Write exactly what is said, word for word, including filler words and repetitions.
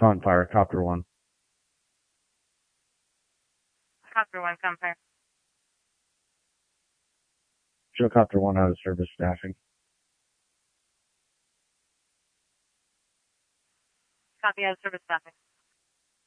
Confire, Copter one. Copter one, Confire. Show Copter one out of service staffing. Copy, out of service staffing.